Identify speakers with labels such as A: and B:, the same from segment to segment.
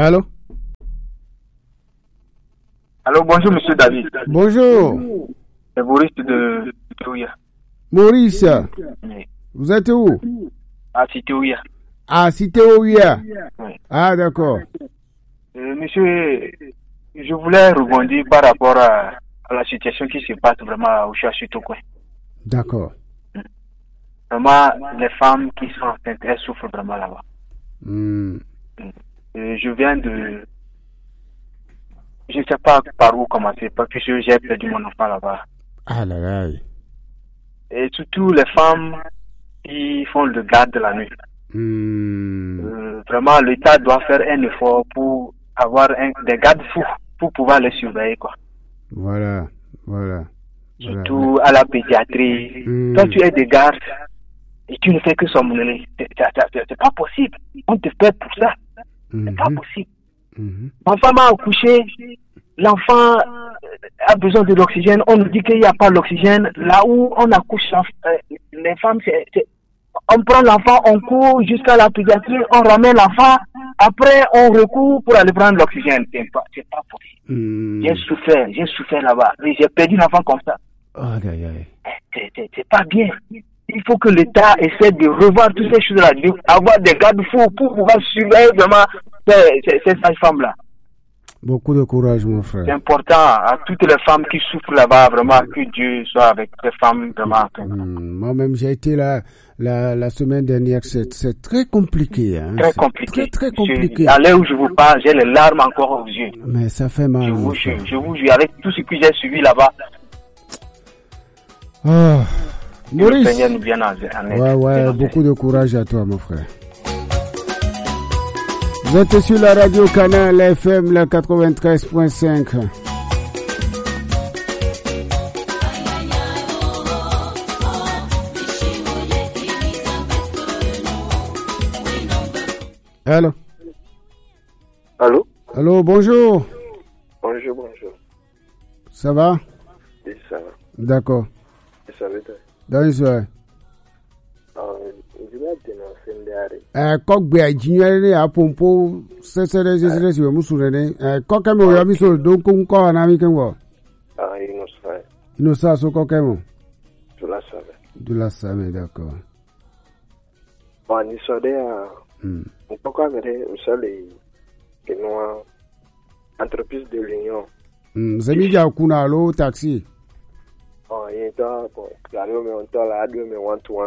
A: Allô?
B: Allô, bonjour, monsieur David.
A: Bonjour.
B: C'est Boris de Théouya.
A: Maurice,
B: Oui.
A: vous êtes où?
B: À Théouya.
A: Ah, Théouya.
B: Oui.
A: Ah, d'accord.
B: Monsieur, je voulais rebondir par rapport à la situation qui se passe vraiment à Oucha-Chitokwe.
A: D'accord.
B: Vraiment, les femmes qui sont enceintes, elles souffrent vraiment là-bas. Je viens de... Je ne sais pas par où commencer, parce que j'ai perdu mon enfant là-bas.
A: Ah là là.
B: Et surtout les femmes qui font le garde de la nuit. Vraiment, l'État doit faire un effort pour avoir des gardes fous pour pouvoir les surveiller, quoi.
A: Voilà.
B: Surtout à la pédiatrie. Quand tu es des gardes et tu ne fais que somnoler, c'est pas possible. On te paie pour ça. C'est pas possible. L'enfant m'a accouché, l'enfant a besoin de l'oxygène. On nous dit qu'il n'y a pas l'oxygène. Là où on accouche les femmes, on prend l'enfant, on court jusqu'à la pédiatrie, on ramène l'enfant, après on recourt pour aller prendre l'oxygène. C'est pas possible. J'ai souffert là-bas. J'ai perdu l'enfant comme ça. C'est pas bien. Il faut que l'État essaie de revoir toutes ces choses-là, avoir des garde-fous pour pouvoir surveiller vraiment ces sages-femmes-là.
A: Beaucoup de courage, mon frère.
B: C'est important à toutes les femmes qui souffrent là-bas, vraiment, que Dieu soit avec ces femmes, vraiment.
A: Moi-même, j'ai été là la semaine dernière. C'est très compliqué. Hein.
B: Très compliqué.
A: Très compliqué.
B: À l'heure où je vous parle, j'ai les larmes encore aux yeux.
A: Mais ça fait mal.
B: Je vous jure, avec tout ce que j'ai suivi là-bas.
A: Maurice.
B: Le Seigneur nous vient en aide.
A: Beaucoup de courage à toi, mon frère. Vous êtes sur la radio Canal FM, la 93.5. Allô?
C: Allô?
A: Allô, bonjour.
C: Bonjour.
A: Ça va?
C: Oui, ça va.
A: D'accord.
C: Et ça va bien?
A: Dans soir.
C: Je vais dénoncer Ndari.
A: Kogbe jinyere a pompo sesere si musurene. Kokemo ya miso don ko nko na mi kenwo. Inosa so kokemo. Tu la savais, d'accord.
C: Bon, ni so de pourquoi vrai usale que nous entreprise de l'Union.
A: Zemija kuna lo taxi.
C: Il est là, bon, la rue, mais on t'a la rue, mais one to.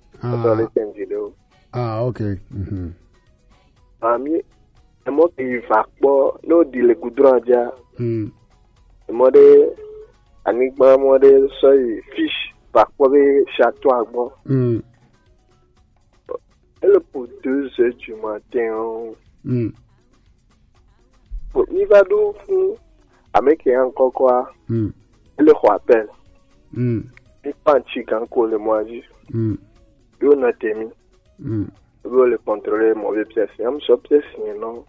A: Ok.
C: Ami, moi, il va pas, nous, dit le goudron, déjà. Moi, moi, soy fiche, par quoi, château, moi. Elle, pour 2 heures du matin, il va d'où, avec encore quoi, elle le rappelle. Il pas chican que le moi dit. Yo na temi. Yo le contrôler mauvais pièce. Am so pièce non.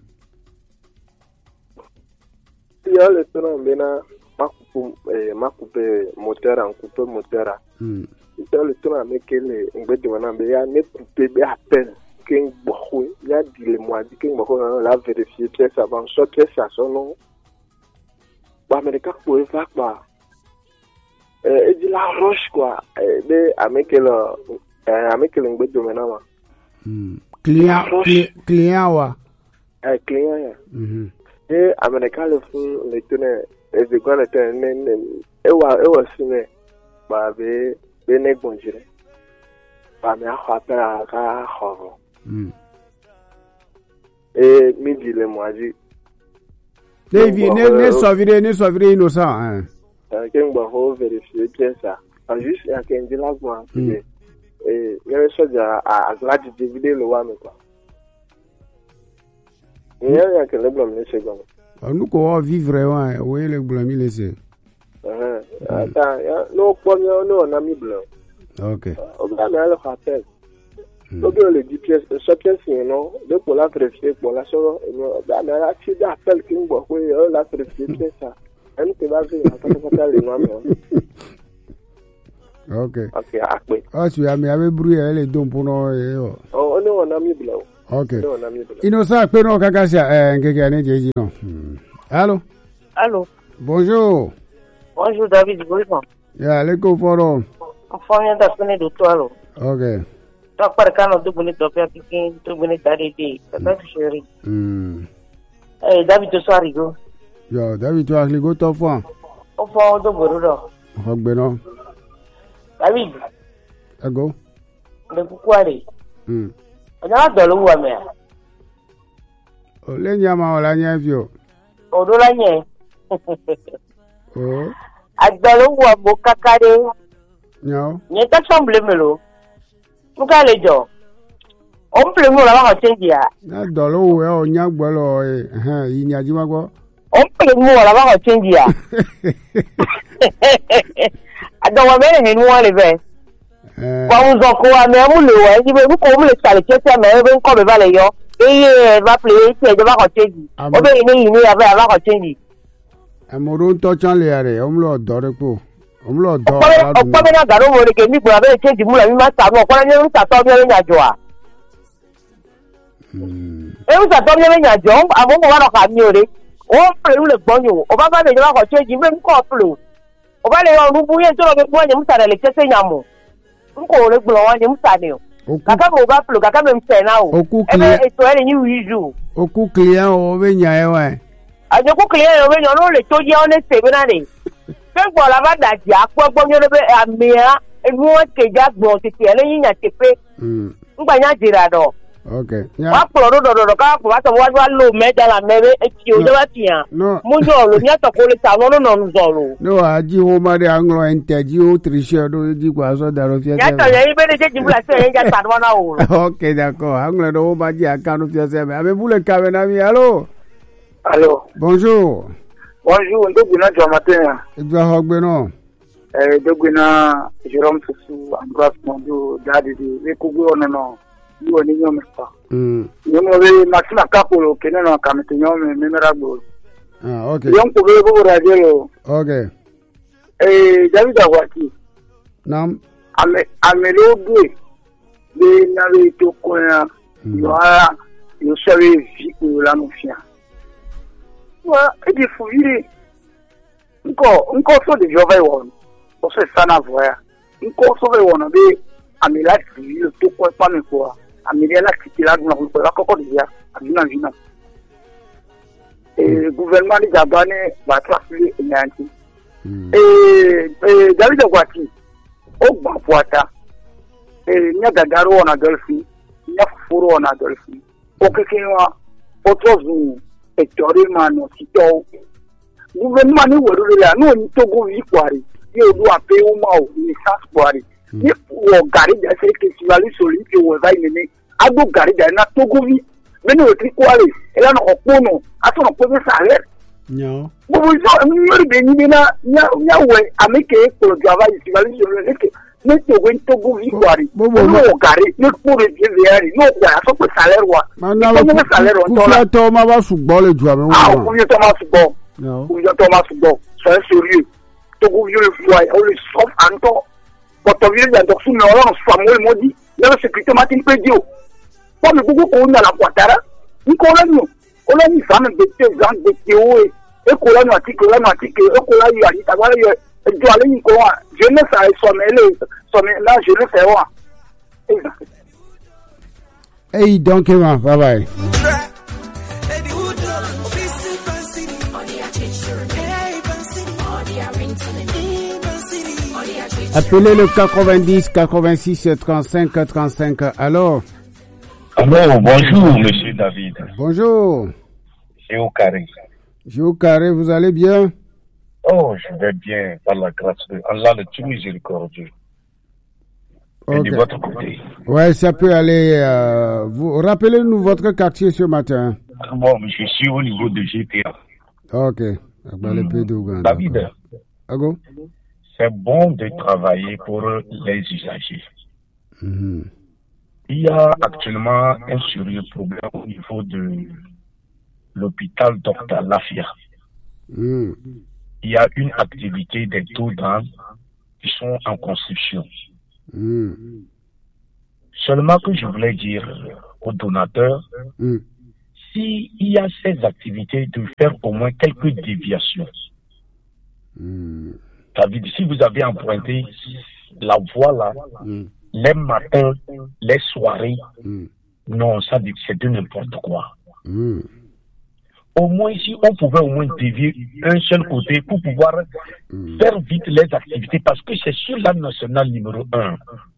C: Il y a le temps bena ma coupe moteur en coupe moteur. Il y a le temps avec le ngbe de wana be ya ne coupe be appel king bohou. Il y a dit le moi dit king bohou la vérifier pièce avant so pièce ça son non. Ba me ka pour faire quoi. Et dit la roche quoi de avec le ngbe de maintenant
A: client wa
C: client ya et américain le fond le tenait et de quoi le tenait et wa sine ba be ne bonjire ba me rappelle à ka ho et midi le moi dit
A: ne sauver innocent hein.
C: Quelqu'un va vérifier bien ça. Juste, il y a quelqu'un qui l'a vu. Et il y a une chose à grâce de diviser le one. Il y a quelqu'un qui l'a vu.
A: Nous, comment vivre, oui, le blâme, il est.
C: Attends, nous, on a mis blanc.
A: Ok.
C: On a le rappel. Donc, le 10 pièces, ce pièce, non, donc pour la vérifier, pour la chose, on a un appel qui nous voit, la vérifier, c'est ça.
A: Ok. Tu as mis avec bruit, elle est donc pour nous.
C: Oh, non, on a mis blanc.
A: Ok. Innocent, Peno Kakasia, Ngegane Jejino. Allô?
D: Allô?
A: Bonjour.
D: Bonjour, David. Bonjour.
A: Yeah, let's go for all.
D: Enfant, vient d'appeler de toi, alors.
A: Ok.
D: Donc, par exemple, 2 minutes d'opéra, 2 minutes d'arrêter. C'est ça, chérie. Eh, David, tu sois rigolo.
A: Yo, David, tu as rigolo, toi, fois.
D: Enfant, 2 minutes.
A: Ok, Beno.
D: David.
A: Go.
D: Le pourquoi aller? On a dans le ouamé.
A: Le nyama wala nyavio.
D: On doit la nye.
A: Oh.
D: A dans le ouambo kakade.
A: No.
D: Nye ta semble melo. Nuka le jo. On peut me la va change ya.
A: Na dolo we o nyagbolo yi ni ajima go.
D: On peut me la va change ya. A dans ouamé ni nuwa le ve. Kwa uzoko wa me amule wa jibe bu ko mule sale chese me be ko be vale yo eye va play se je va ko change obe ni ni ava va ko change
A: amoro to chan le are omlo dore po omlo do
D: opo me na garo mo ke mi gbo abe change mula mi ma sa mo ko ni mi sa to mi nya jo a mi sa to mi nya jo amo mo wa ro ka mi ore o play le gbon yo o ba le je va ko change me ko play o ba le yo rubu ye to lo be bo nya mi sa le chese nya mo nko le gbo wa ni musane o kaka mo ba plo kaka me msena o ebe eto ele ni wizu
A: oku client o be nya e wa
D: ajo ku client o be nya no le to je on se be na de se gbo la ba da ji apo gbo ni be amia enu o ke ja gbo ti ele yin nya ti pe ngba nya jira do
A: okay
D: wa plo do ka po wa to wa lo me da la mebe e ti o je wa ti an mo jo lo ni to ko le ta no nzolo
A: no aji ho ma de anglo enteji o triche do di kwa so da ro fiese
D: ya to ye be de je bula se ye ja ta no na o
A: okay d'accord anglo do ma ji aka no fiese me ame bule ka be na mi allô bonjour
C: ndoguna jo matin
A: edwa hogbe no
C: ndoguna Jérôme Sousou Ambroise Mondo dadi de ko go no yo ni nyome pa nyomo be maxima kapolo keneno kamete nyome memorable
A: okay
C: yon ko be bo radio
A: okay
C: David Awati
A: nam
C: amelo be na le to ko ya yo save vi la nofia wa e fuire nko so de jova won o se sana voya nko so be won be amela vi to ko pa me ko amela la kitila na ko la ko dia adina vina gouvernement de Gabane va transférer énergie David Awati o gba poata nya gagaro ona dolfi nya furo ona dolfi o kekenwa o tozu etori mano sito gouvernement ni wodo la no ni togo wi kwari ye do ape o ma o ni sas kwari ni wo gari da se ke siwali soli ke wo vai ni ado gari da na togo wi meni o tri kwari ela no opono ato no pebe salaire
A: no
C: bo zo mi be ni na nya we ameke ko java siwali soli ke ne togo wi kwari no gari ni ko re vieri no kwa so ko salaire wa
A: mana salaire on to la to ma ba sugbo le ju ame
C: wo ko to ma sugbo
A: no
C: ko to ma sugbo c'est sérieux togo wi le foi o le sof anto to vi ya doksu no lo Samuel Modi na sécurité matin pedio pour me beaucoup ko na la kwatara ni ko la no o la ni femme de gens de teo e ko la no article e ko la yo ari ta wala yo jo ale ni ko wa je ne sais sommer là je ne sais wa
A: hey donc bye bye appelez le 90 86 35 35 alors
E: bonjour monsieur David.
A: Bonjour Géo Carré, vous allez bien?
E: Oh, je vais bien par la grâce de Allah le tout miséricordieux. Et de votre côté?
A: Ouais, ça peut aller. Vous rappelez-nous votre quartier ce matin.
E: Bon, je suis au niveau de GTA.
A: Ok.
E: David, c'est bon de travailler pour les usagers. Il y a actuellement un sérieux problème au niveau de l'hôpital Dr Lafia. Il y a une activité des taux d'âme qui sont en construction. Seulement que je voulais dire, aux donateurs, s'il y a ces activités, de faire au moins quelques déviations. Ça veut dire, si vous avez emprunté la voie là, les matins, les soirées, non, ça c'est de n'importe quoi. Au moins, si on pouvait au moins dévier un seul côté pour pouvoir faire vite les activités, parce que c'est sur la nationale numéro 1.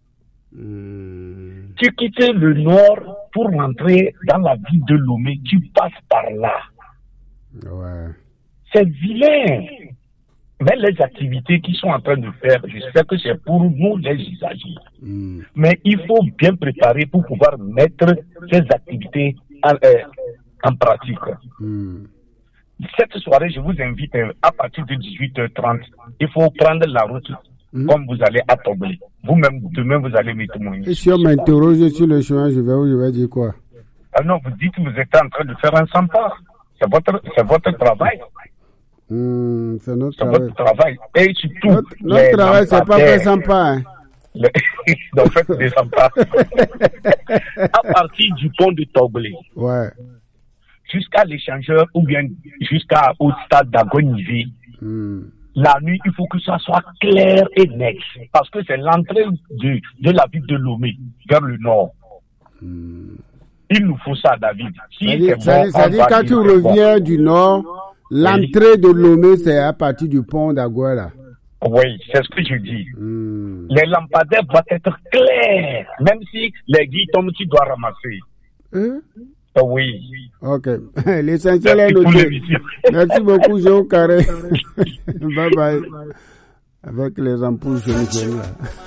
E: Tu quittes le nord pour rentrer dans la ville de Lomé, tu passes par là.
A: Ouais.
E: C'est vilain. Mais les activités qu'ils sont en train de faire, j'espère que c'est pour nous les usagers. Mais il faut bien préparer pour pouvoir mettre ces activités en pratique. Cette soirée, je vous invite à partir de 18h30. Il faut prendre la route comme vous allez à Toblé. Vous-même, demain, vous allez me témoigner.
A: Et si on m'interroge sur le chemin, je vais dire quoi?
E: Ah non, vous dites que vous êtes en train de faire un sympa. C'est votre travail.
A: C'est notre
E: votre travail. Et surtout,
A: notre travail, c'est pas faire sympa. Hein.
E: Donc, faites des sympas. À partir du pont de Toblé.
A: Ouais.
E: Jusqu'à l'échangeur ou bien jusqu'au stade d'Agonivé. La nuit, il faut que ça soit clair et net. Parce que c'est l'entrée de la ville de Lomé vers le nord. Il nous faut ça, David. Si
A: ça dit quand tu reviens du nord, l'entrée de Lomé, c'est à partir du pont d'Aguera.
E: Oui, c'est ce que je dis. Les lampadaires doivent être clairs. Même si les guides tombent, tu dois ramasser. Oui.
A: Ok. L'essentiel est noté. Merci beaucoup, Jean Carré. Bye bye. Avec les ampoules sur le là.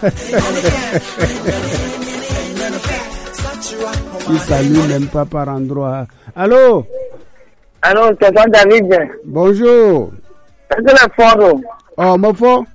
A: Il salue même pas par endroit. Allô?
D: Allô, c'est toi, David.
A: Bonjour.
D: C'est le fort.
A: Oh, mon fort?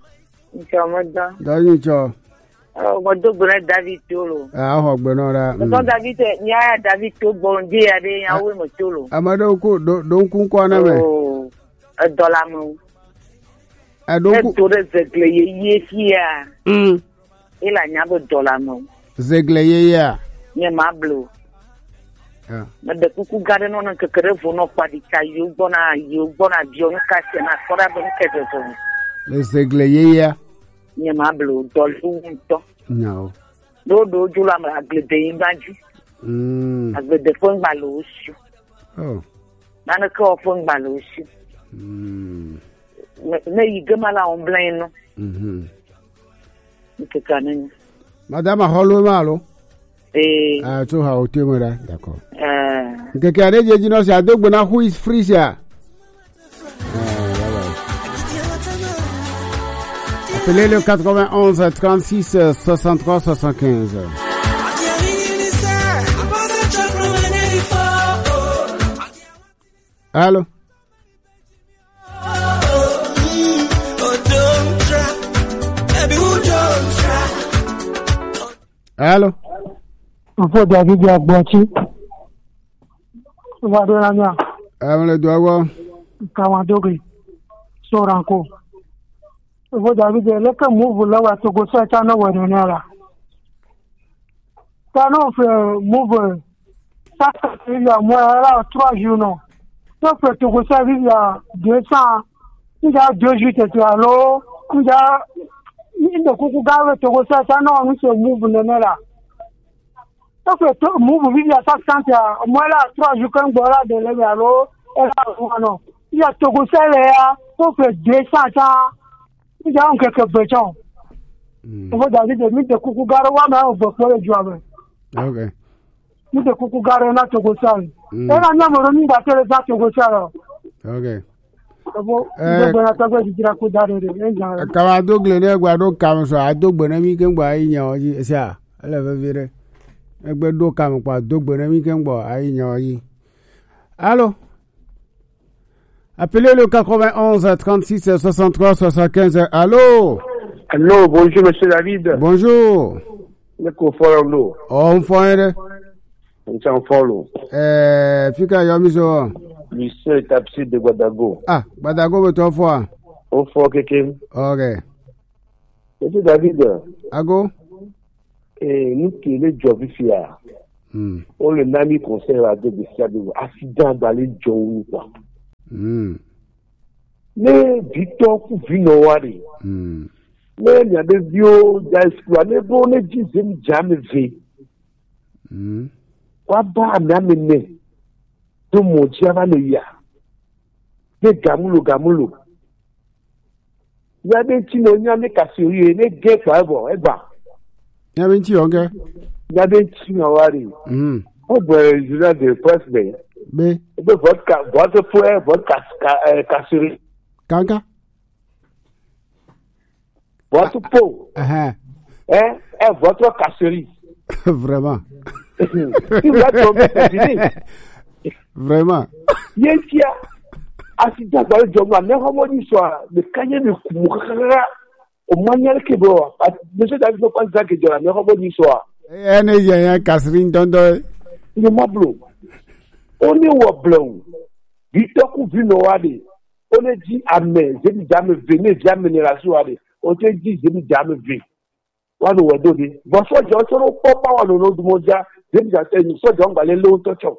D: David. David Tolo.
A: Ah, Benora.
D: David, David to Bondi, I will Tolo.
A: Amado, don't quoi,
D: oh, a dollar. I don't to the Zegler, here. Il a never dollar.
A: Zegler,
D: near my blue. But the cuckoo garden on a career no party, you gonna John Cassin, a forever catcher.
A: The Zegler,
D: near my blue, doll.
A: No.
D: No, you am a good day, imagine. As with the phone balloons.
A: Oh.
D: None a call phone balloons. May go on blame.
A: Madame Hollow Malo. Ah, to how Timura, d'accord. The carriage, you know, I don't know who is free here. Appelez le 91 36 63 75. Allô? Allô?
F: Faut David Agbochi. Va de la nya.
A: Le doigt.
F: Kawandogi. Soranko. Faut David le que move là wa to go sa na wa ne la. Ça non fait move. Ça il y a moi là 3 jours non. Ça fait to go sa il y a 200. Il y a 2 jours tu allo. Il y a il de kuku gawe to go sa na on se move ne la. Ça fait move il y a 500 moi là 3 jours quand voilà de le allo. Et là non. Il y a to go sa là. Ça fait 200. Il y a quelques béton. Il faut d'aller de mettre des coucou garé, ouais, mais on peut pas le jouer.
A: Ok.
F: Mettre des coucou garé, là, tu go sale. Et là, on a remis battre les actes, tu go sale.
A: Ok.
F: Quand
A: Doug le guado comme ça, à Doug Bonami qui boit, il y a aussi ça. Elle va virer. Un peu d'eau comme quoi, Doug Bonami qui boit, il y a aussi. Allô? Appelez le 91 36 63 75. Allô?
C: Allô, bonjour, monsieur David.
A: Bonjour.
C: Le coffre-l'eau.
A: On fait.
C: On s'en follow.
A: Fika Yomiso.
C: Lycée Tapsi de Guadago.
A: Ah, Guadago, mais toi, fois.
C: Au fort, quelqu'un.
A: Ok.
C: Monsieur David.
A: Ago?
C: Nous qui les job ici.
G: On le nami conseil à deux de accident d'aller Joe quoi. Mais Victor Kuvinowari. Mais il y a des vieux d'exploit, mais bon, les disent jamais vu. Quoi bah m'amener de mon diamania. Des gamulo. Il y a des petits noms, des cassuriers, des gays, quoi, bon, eh ben.
A: Il y a des petits, ok.
G: Il y a des petits noirs. Oh, ben, je l'ai de presse, mais. Votre casserie.
A: Kanga?
G: Votre peau. Votre casserie.
A: Vraiment.
G: Si vous êtes tombé, c'est fini.
A: Vraiment.
G: Yes, accident dans le job, mais comment il soit, le cagné de Koumoukhara, au manière que bon, monsieur David, pas ça que Dieu, mais comment il soit.
A: Il y a un Catherine Dondo.
G: Il est mablo. On est au blanc. Victor Kouvinoade. On est dit amen. Je dis jamais venez, jamais ne la soirée. On te dit, je dis jamais venez. On nous a donné. Bon, soit je suis au papa, on nous a demandé, je dis à tel, soit je vais aller longtemps.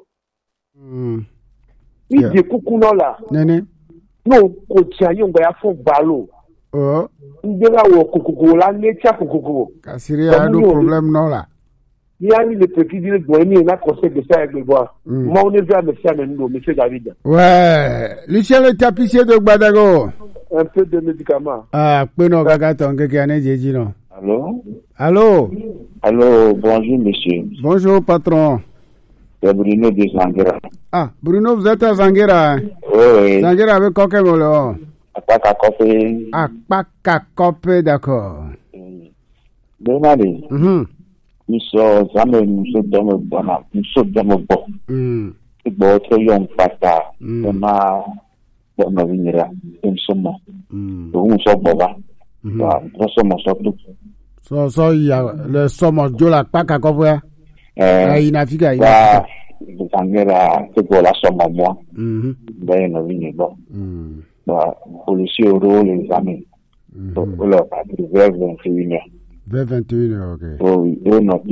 G: Il dit coucou non là. Non, on tient, on va faire ballot.
A: Oh.
G: Il dit là, on coucou, là, il y a coucou.
A: Il y a un problème non là.
G: Il y a le petit dit, il a conseil de faire avec le bois. Moi, on est venu à monsieur David.
A: Ouais, Lucien le tapissier de Gbadago.
G: Un peu de médicaments.
A: Ah, Peno Gagaton, quelqu'un a dit non.
H: Allô, bonjour monsieur.
A: Bonjour patron.
H: C'est Bruno de Zanguera.
A: Ah, Bruno, vous êtes à Zanguera.
H: Oui.
A: Zanguera avec coquet molo. Akpaka-kope, d'accord.
H: Benali. Nous sommes jamais, nous sommes dans le bon. Nous sommes pata. Nous
A: So il y a le somme de la Paka-kope. Il n'a figé.
H: Zanguera, c'est pour la somme à moi. Ben, nous venons bon. Policier au rôle, les amis. Alors, vers 21h.
A: Vers 21h, ok.
H: Oui, et notre.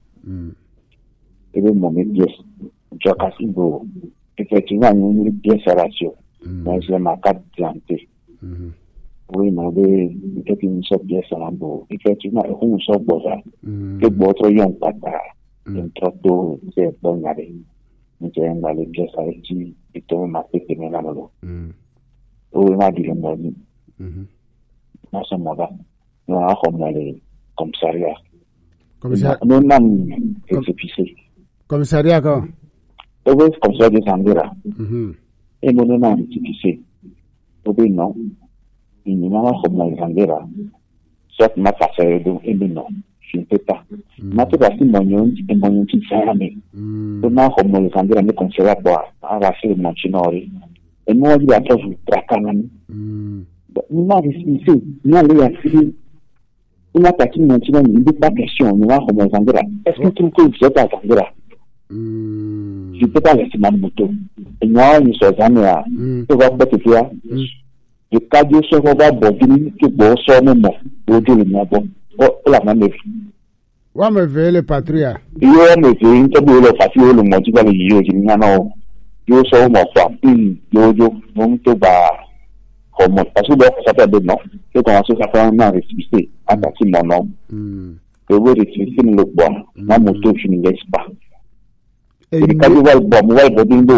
H: Et le moment pièce. Je casse effectivement, une pièce à ratio. Mais c'est ma carte d'identité. Oui, mais il y a une seule pièce à l'embout. Effectivement, on sort pour ça. Que votre yon pata. Un trotto, c'est bon aller. Nous avons les pièces avec qui, et tout m'a fait tenir la molo. Oui, m'a dit le mot. Dans ce moment-là, nous avons les commissariat. Nous n'avons récépissé.
A: Commissariat quoi?
H: Oui, commissariat de Zanguera. Et nous n'avons récépissé. Oui, non. Il n'y a pas de Zanguera. Soit ma passé de non. Je ne peux pas. Ma tout à fait mon qui s'est ramé. Nous n'avons pas Zanguera, mais commissariat pour arracher le Monchinori. Et nous avons dit à toi, vous traquez. Nous avons récépissé. Nous avons récépissé. On a attaqué mon petit il n'est pas question, nous avons comme Zanguera. Est-ce que tu trouves que vous êtes à Zanguera? Je ne peux pas laisser ma moto. Et moi, nous sommes Zanguera. Tu vas pas te faire. Le cas de ce qu'on va boire, que bon, soit même mort. Au Dieu, le mien, bon. Oh, la même vie.
A: Ouais, mais veille le patria.
H: Il y a me fait une table de patria, le mot, tu vas le dire, je n'y en a pas. Yo, so, mon femme, yo, non, tu vas. Parce que ça fait deux noms. Je commence à faire un an récipité à partir de mon nom. Je veux récipiter le bois. Ma moto, je ne laisse pas. Et quand je vois le bois, moi, je dis,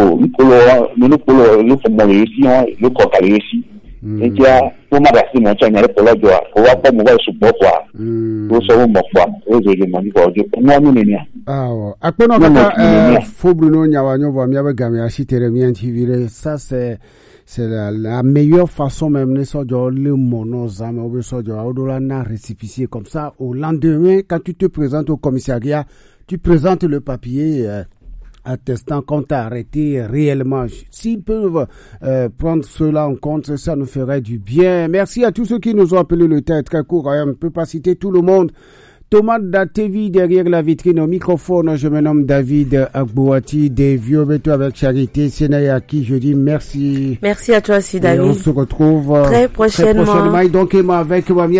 H: le fond réussi, le corps a réussi. Et tu as, pour m'adresser mon chien, il y a pour la joie. Pour voir comment moi, je suis bon, quoi. Pour sauver mon foi. Et je demande, moi, nous, n'est-ce pas.
A: Ah, ouais. À quoi on faut Bruno, il y a un voix, il y a un gamin, à citer les miens, ça, c'est la meilleure façon même de sortir le monozame ou sortir au-delà d'un récipient comme ça. Au lendemain, quand tu te présentes au commissariat, tu présentes le papier attestant qu'on t'a arrêté réellement. S'ils peuvent prendre cela en compte, ça nous ferait du bien. Merci à tous ceux qui nous ont appelé le temps très court. On ne peut pas citer tout le monde. Thomas Datevi derrière la vitrine au microphone. Je me nomme David Agbouati des Vieux Béto avec Charité Sénaya à qui je dis merci.
I: Merci à toi aussi, David.
A: Et on se retrouve
I: très prochainement.
A: Et donc, avec Mamia